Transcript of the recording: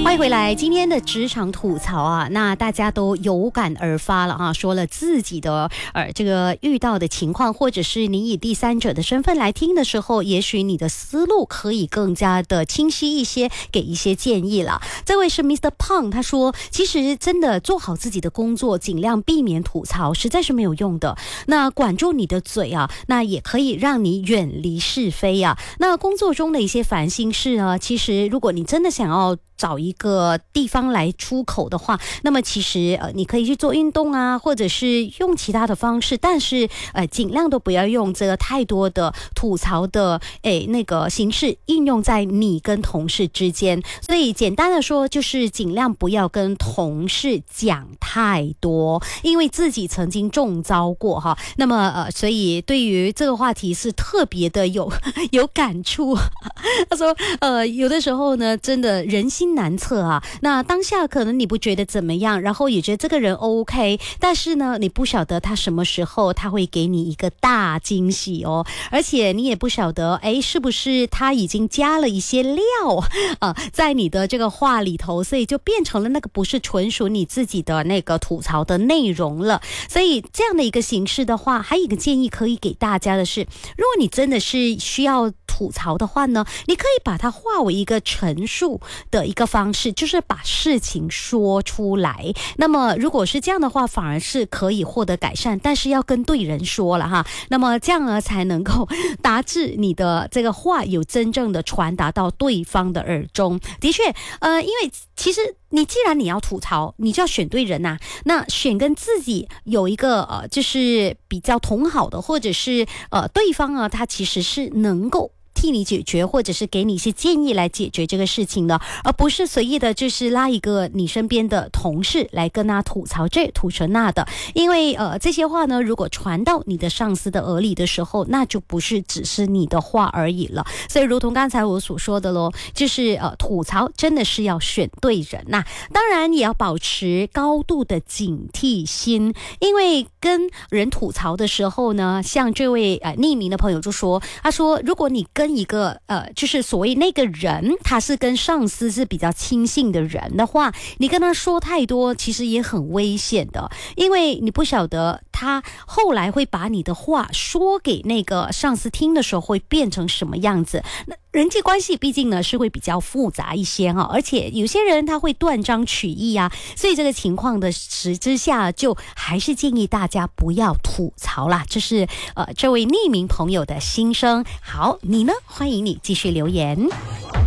欢迎回来，今天的职场吐槽啊，那大家都有感而发了啊，说了自己的这个遇到的情况，或者是你以第三者的身份来听的时候，也许你的思路可以更加的清晰一些，给一些建议了。这位是 Mr. Pang， 他说其实真的做好自己的工作，尽量避免吐槽，实在是没有用的。那管住你的嘴啊，那也可以让你远离是非啊。那工作中的一些烦心事啊，其实如果你真的想要找一个地方来出口的话，那么其实你可以去做运动啊，或者是用其他的方式，但是尽量都不要用这个太多的吐槽的那个形式应用在你跟同事之间。所以简单的说，就是尽量不要跟同事讲太多，因为自己曾经中招过哈。那么所以对于这个话题是特别的有感触。他说有的时候呢，真的人心难测啊，那当下可能你不觉得怎么样，然后也觉得这个人 OK， 但是呢你不晓得他什么时候他会给你一个大惊喜哦，而且你也不晓得是不是他已经加了一些料在你的这个话里头，所以就变成了那个不是纯属你自己的那个吐槽的内容了。所以这样的一个形式的话，还有一个建议可以给大家的是，如果你真的是需要吐槽的话呢，你可以把它化为一个陈述的一个方式，就是把事情说出来。那么如果是这样的话，反而是可以获得改善，但是要跟对人说了哈。那么这样呢，才能够达至你的这个话有真正的传达到对方的耳中。的确因为其实你既然你要吐槽，你就要选对人啊，那选跟自己有一个就是比较同好的，或者是对方啊，他其实是能够替你解决，或者是给你一些建议来解决这个事情的，而不是随意的就是拉一个你身边的同事来跟他吐槽这吐槽那的。因为这些话呢，如果传到你的上司的耳里的时候，那就不是只是你的话而已了。所以如同刚才我所说的咯，就是吐槽真的是要选对人呐，当然也要保持高度的警惕心。因为跟人吐槽的时候呢，像这位匿名的朋友就说，他说如果你跟一个就是所谓那个人他是跟上司是比较亲近的人的话，你跟他说太多其实也很危险的，因为你不晓得他后来会把你的话说给那个上司听的时候会变成什么样子。那人际关系毕竟呢是会比较复杂一些而且有些人他会断章取义啊，所以这个情况的之下，就还是建议大家不要吐槽啦。这是这位匿名朋友的心声。好，你呢？欢迎你继续留言。